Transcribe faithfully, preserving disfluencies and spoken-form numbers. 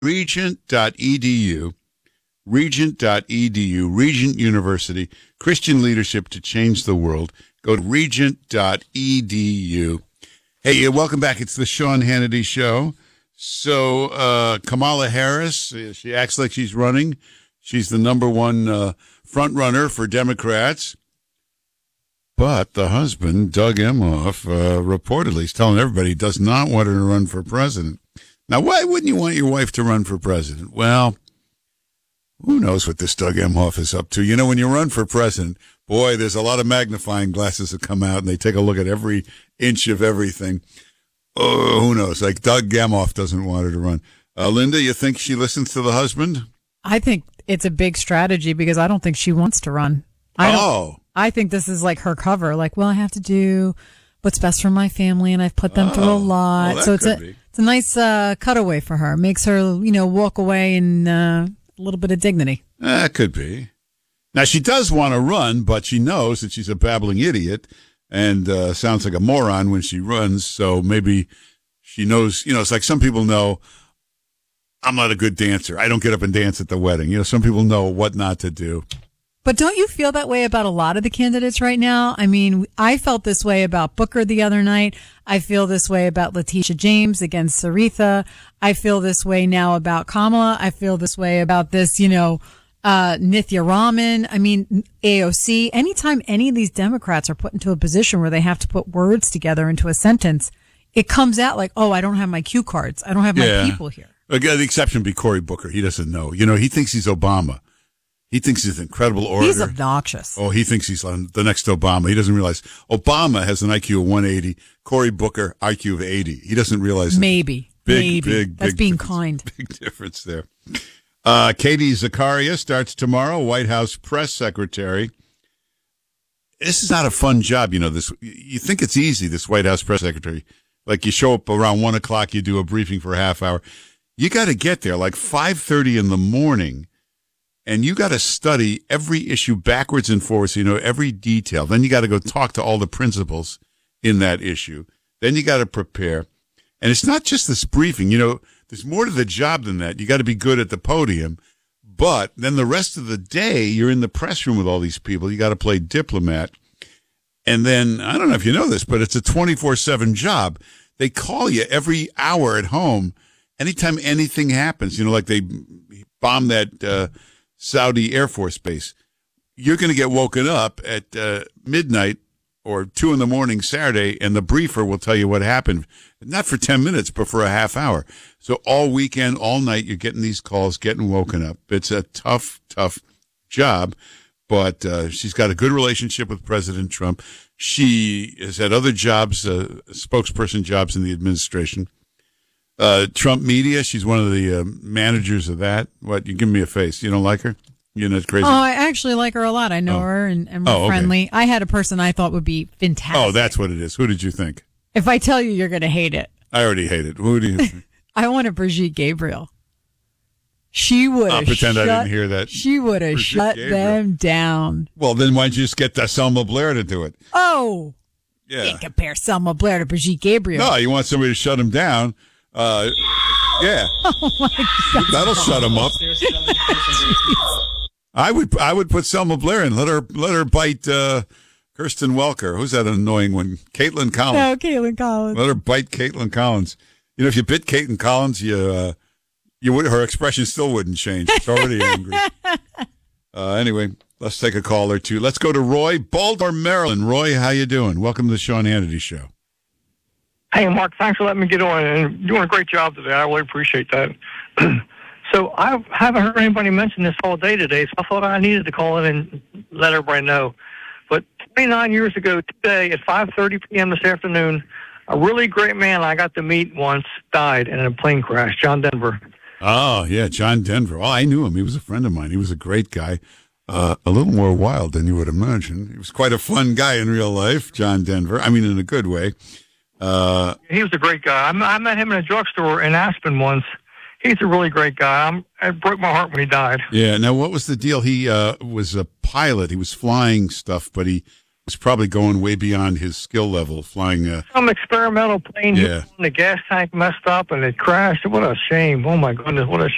regent dot e d u. regent dot e d u. Regent University. Christian leadership to change the world. Go to regent dot e d u. Hey, welcome back. It's the Sean Hannity Show. So uh, Kamala Harris, she acts like she's running. She's the number one uh, front runner for Democrats. But the husband, Doug Emhoff, uh, reportedly is telling everybody he does not want her to run for president. Now, why wouldn't you want your wife to run for president? Well, who knows what this Doug Emhoff is up to? You know, when you run for president, boy, there's a lot of magnifying glasses that come out, and they take a look at every inch of everything. Oh, who knows? Like Doug Emhoff doesn't want her to run. Uh, Linda, you think she listens to the husband? I think it's a big strategy because I don't think she wants to run. I oh. I think this is like her cover. Like, well, I have to do what's best for my family, and I've put them oh. through a lot. Well, so it's a, be. it's a nice uh, cutaway for her. Makes her, you know, walk away in uh, a little bit of dignity. That uh, could be. Now, she does want to run, but she knows that she's a babbling idiot and uh, sounds like a moron when she runs. So maybe she knows, you know, it's like some people know I'm not a good dancer. I don't get up and dance at the wedding. You know, some people know what not to do. But don't you feel that way about a lot of the candidates right now? I mean, I felt this way about Booker the other night. I feel this way about Letitia James against Saritha. I feel this way now about Kamala. I feel this way about this, you know, uh, Nithya Raman. I mean, A O C. Anytime any of these Democrats are put into a position where they have to put words together into a sentence, it comes out like, oh, I don't have my cue cards. I don't have my yeah. people here. Again, the exception would be Cory Booker. He doesn't know. You know, he thinks he's Obama. He thinks he's an incredible orator. He's obnoxious. Oh, he thinks he's on the next Obama. He doesn't realize Obama has an I Q of one eighty. Cory Booker, I Q of eighty. He doesn't realize that. Maybe. Big, Maybe. big, That's big being difference. kind. Big difference there. Uh, Katie Zakaria starts tomorrow, White House press secretary. This is not a fun job, you know. This you think it's easy, this White House press secretary. Like you show up around one o'clock, you do a briefing for a half hour. You got to get there like five thirty in the morning, and you got to study every issue backwards and forwards, so you know every detail. Then you got to go talk to all the principals in that issue. Then you got to prepare. And it's not just this briefing, you know, there's more to the job than that. You got to be good at the podium, but then the rest of the day, you're in the press room with all these people. You got to play diplomat. And then, I don't know if you know this, but it's a twenty-four seven job. They call you every hour at home, anytime anything happens, you know, like they bombed that uh, Saudi Air Force base. You're going to get woken up at uh, midnight or two in the morning Saturday, and the briefer will tell you what happened. Not for ten minutes, but for a half hour. So all weekend, all night, you're getting these calls, getting woken up. It's a tough, tough job, but uh, she's got a good relationship with President Trump. She has had other jobs, uh, spokesperson jobs in the administration. Uh, Trump Media, she's one of the uh, managers of that. What, you give me a face. You don't like her? You know, it's crazy. Oh, I actually like her a lot. I know oh. her, and, and we're oh, okay. friendly. I had a person I thought would be fantastic. Oh, that's what it is. Who did you think? If I tell you, you're going to hate it. I already hate it. Who do you think? I wanted Brigitte Gabriel. She would have pretend shut, I didn't hear that. She would have shut Gabriel. them down. Well, then why don't you just get uh, Selma Blair to do it? Oh, yeah. You can't compare Selma Blair to Brigitte Gabriel. No, you want somebody to shut him down. Uh, yeah. Oh, my God. That'll shut him up. I would I would put Selma Blair in. Let her let her bite uh, Kirsten Welker. Who's that annoying one? Caitlin Collins. No, Caitlin Collins. Let her bite Caitlin Collins. You know, if you bit Caitlin Collins, you uh, you would her expression still wouldn't change. It's already angry. Uh, anyway, let's take a call or two. Let's go to Roy, Baltimore, Maryland. Roy, how you doing? Welcome to the Sean Hannity Show. Hey, Mark, thanks for letting me get on. And you're doing a great job today. I really appreciate that. So I haven't heard anybody mention this all day today, so I thought I needed to call in and let everybody know. But twenty-nine years ago today at five thirty p.m. this afternoon, a really great man I got to meet once died in a plane crash, John Denver. Oh, yeah, John Denver. Oh, I knew him. He was a friend of mine. He was a great guy. Uh, a little more wild than you would imagine. He was quite a fun guy in real life, John Denver. I mean, in a good way. Uh, he was a great guy. I, I met him in a drugstore in Aspen once. He's a really great guy. I'm, it broke my heart when he died. Yeah. Now, what was the deal? He uh, was a pilot. He was flying stuff, but he was probably going way beyond his skill level, flying. Uh, Some experimental plane. Yeah. The gas tank messed up and it crashed. What a shame. Oh, my goodness. What a